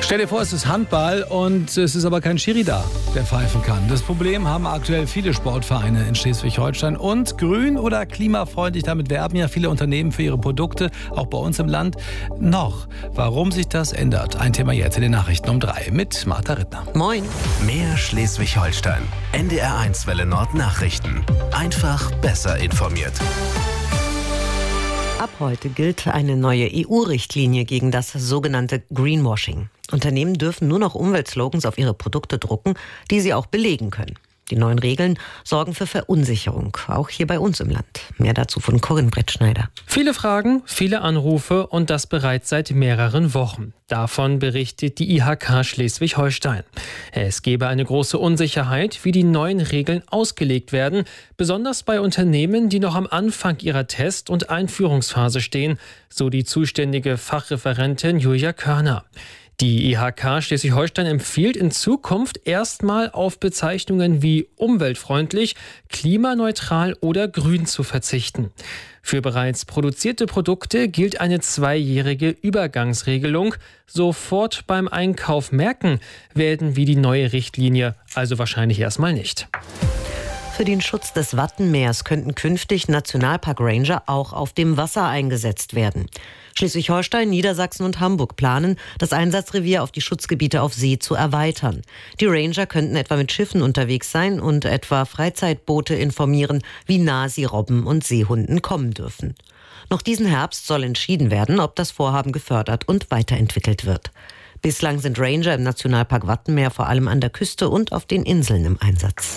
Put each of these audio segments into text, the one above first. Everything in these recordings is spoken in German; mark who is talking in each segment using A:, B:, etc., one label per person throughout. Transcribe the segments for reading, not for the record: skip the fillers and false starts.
A: Stell dir vor, es ist Handball und es ist aber kein Schiri da, der pfeifen kann. Das Problem haben aktuell viele Sportvereine in Schleswig-Holstein. Und grün oder klimafreundlich, damit werben ja viele Unternehmen für ihre Produkte, auch bei uns im Land. Noch. Warum sich das ändert? Ein Thema jetzt in den Nachrichten um 3 mit Martha Rittner.
B: Moin.
C: Mehr Schleswig-Holstein. NDR1 Welle Nord Nachrichten. Einfach besser informiert.
B: Ab heute gilt eine neue EU-Richtlinie gegen das sogenannte Greenwashing. Unternehmen dürfen nur noch Umweltslogans auf ihre Produkte drucken, die sie auch belegen können. Die neuen Regeln sorgen für Verunsicherung, auch hier bei uns im Land. Mehr dazu von Corinne Brettschneider.
D: Viele Fragen, viele Anrufe und das bereits seit mehreren Wochen. Davon berichtet die IHK Schleswig-Holstein. Es gebe eine große Unsicherheit, wie die neuen Regeln ausgelegt werden, besonders bei Unternehmen, die noch am Anfang ihrer Test- und Einführungsphase stehen, so die zuständige Fachreferentin Julia Körner. Die IHK Schleswig-Holstein empfiehlt in Zukunft erstmal auf Bezeichnungen wie umweltfreundlich, klimaneutral oder grün zu verzichten. Für bereits produzierte Produkte gilt eine 2-jährige Übergangsregelung. Sofort beim Einkauf merken werden wir die neue Richtlinie also wahrscheinlich erstmal nicht.
B: Für den Schutz des Wattenmeers könnten künftig Nationalpark Ranger auch auf dem Wasser eingesetzt werden. Schleswig-Holstein, Niedersachsen und Hamburg planen, das Einsatzrevier auf die Schutzgebiete auf See zu erweitern. Die Ranger könnten etwa mit Schiffen unterwegs sein und etwa Freizeitboote informieren, wie nah sie Robben und Seehunden kommen dürfen. Noch diesen Herbst soll entschieden werden, ob das Vorhaben gefördert und weiterentwickelt wird. Bislang sind Ranger im Nationalpark Wattenmeer vor allem an der Küste und auf den Inseln im Einsatz.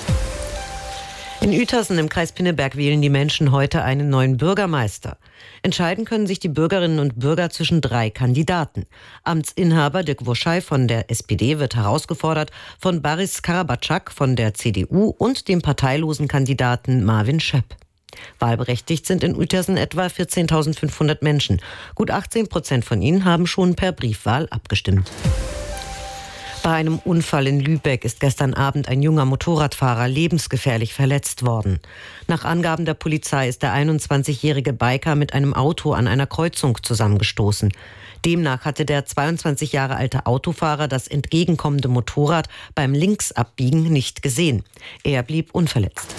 B: In Uetersen im Kreis Pinneberg wählen die Menschen heute einen neuen Bürgermeister. Entscheiden können sich die Bürgerinnen und Bürger zwischen 3 Kandidaten. Amtsinhaber Dirk Woschei von der SPD wird herausgefordert von Boris Karabatschak von der CDU und dem parteilosen Kandidaten Marvin Schöpp. Wahlberechtigt sind in Uetersen etwa 14.500 Menschen. Gut 18% von ihnen haben schon per Briefwahl abgestimmt. Bei einem Unfall in Lübeck ist gestern Abend ein junger Motorradfahrer lebensgefährlich verletzt worden. Nach Angaben der Polizei ist der 21-jährige Biker mit einem Auto an einer Kreuzung zusammengestoßen. Demnach hatte der 22 Jahre alte Autofahrer das entgegenkommende Motorrad beim Linksabbiegen nicht gesehen. Er blieb unverletzt.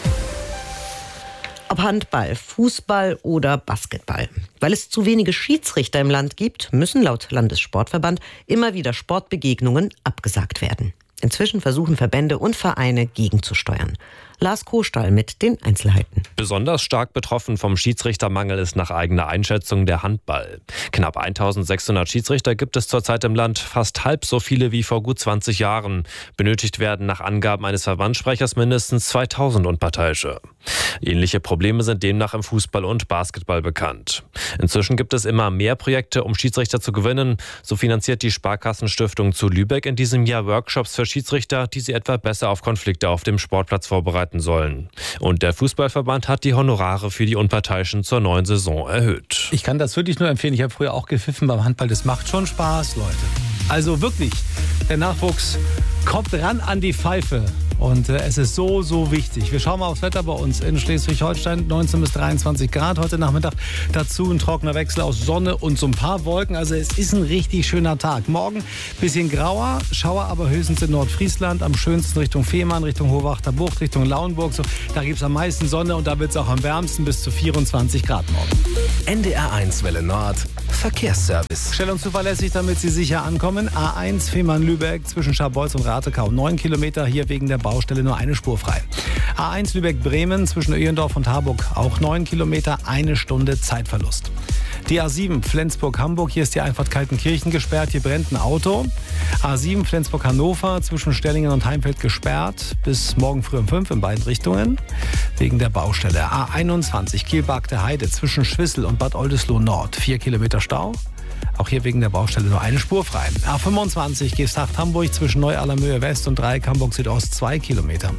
B: Ob Handball, Fußball oder Basketball. Weil es zu wenige Schiedsrichter im Land gibt, müssen laut Landessportverband immer wieder Sportbegegnungen abgesagt werden. Inzwischen versuchen Verbände und Vereine gegenzusteuern. Lars Kohlstall mit den Einzelheiten.
E: Besonders stark betroffen vom Schiedsrichtermangel ist nach eigener Einschätzung der Handball. Knapp 1600 Schiedsrichter gibt es zurzeit im Land, fast halb so viele wie vor gut 20 Jahren. Benötigt werden nach Angaben eines Verbandssprechers mindestens 2000 Unparteiische. Ähnliche Probleme sind demnach im Fußball und Basketball bekannt. Inzwischen gibt es immer mehr Projekte, um Schiedsrichter zu gewinnen. So finanziert die Sparkassenstiftung zu Lübeck in diesem Jahr Workshops für Schiedsrichter, die sie etwa besser auf Konflikte auf dem Sportplatz vorbereiten sollen. Und der Fußballverband hat die Honorare für die Unparteiischen zur neuen Saison erhöht.
A: Ich kann das wirklich nur empfehlen. Ich habe früher auch gepfiffen beim Handball. Das macht schon Spaß, Leute. Also wirklich, der Nachwuchs kommt ran an die Pfeife. Und es ist so, so wichtig. Wir schauen mal aufs Wetter bei uns in Schleswig-Holstein. 19 bis 23 Grad heute Nachmittag. Dazu ein trockener Wechsel aus Sonne und so ein paar Wolken. Also es ist ein richtig schöner Tag. Morgen bisschen grauer, Schauer aber höchstens in Nordfriesland. Am schönsten Richtung Fehmarn, Richtung Hohwachter Bucht, Richtung Lauenburg. So, da gibt es am meisten Sonne und da wird es auch am wärmsten bis zu 24 Grad morgen.
C: NDR1 Welle Nord Verkehrsservice.
A: Schnell und zuverlässig, damit Sie sicher ankommen. A1 Fehmarn-Lübeck zwischen Scharbeutz und Ratekau. 9 Kilometer hier wegen der Baustelle nur eine Spur frei. A1 Lübeck-Bremen zwischen Öhendorf und Harburg auch 9 Kilometer, 1 Stunde Zeitverlust. Die A7 Flensburg-Hamburg, hier ist die Einfahrt Kaltenkirchen gesperrt, hier brennt ein Auto. A7 Flensburg-Hannover zwischen Stellingen und Heimfeld gesperrt bis morgen früh um 5 in beiden Richtungen wegen der Baustelle. A21 Kiel-Bargte Heide zwischen Schwissel und Bad Oldesloe Nord, 4 Kilometer Stau. Auch hier wegen der Baustelle nur eine Spur frei. A25 Geesthacht-Hamburg zwischen Neu-Allermöhe West und Dreieck Hamburg Südost 2 Kilometer.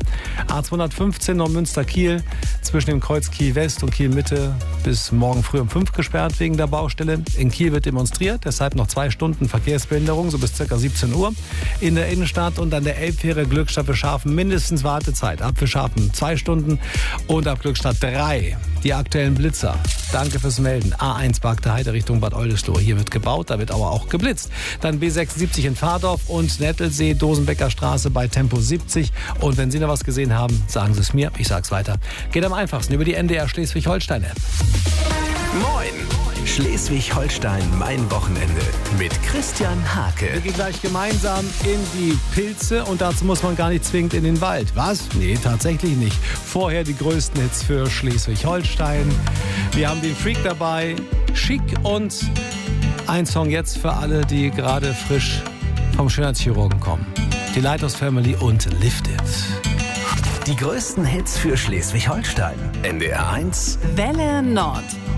A: A215 Neumünster-Kiel zwischen dem Kreuz Kiel West und Kiel Mitte bis morgen früh um 5 gesperrt wegen der Baustelle. In Kiel wird demonstriert, deshalb noch 2 Stunden Verkehrsbehinderung, so bis ca. 17 Uhr. In der Innenstadt und an der Elbfähre Glückstadt für Schafen mindestens Wartezeit. Ab für Schafen 2 Stunden und ab Glückstadt 3. Die aktuellen Blitzer. Danke fürs Melden. A1 Bagde Heide Richtung Bad Oldesloe. Hier wird gebaut, da wird aber auch geblitzt. Dann B76 in Pfadorf und Nettelsee, Dosenbecker Straße bei Tempo 70. Und wenn Sie noch was gesehen haben, sagen Sie es mir. Ich sag's weiter. Geht am einfachsten über die NDR Schleswig-Holstein-App.
C: Moin! Schleswig-Holstein, mein Wochenende mit Christian Hake.
A: Wir gehen gleich gemeinsam in die Pilze und dazu muss man gar nicht zwingend in den Wald. Was? Nee, tatsächlich nicht. Vorher die größten Hits für Schleswig-Holstein. Wir haben den Freak dabei, Chic und ein Song jetzt für alle, die gerade frisch vom Schönheitschirurgen kommen. Die Lighthouse Family und Lift It.
C: Die größten Hits für Schleswig-Holstein. NDR 1
F: Welle Nord.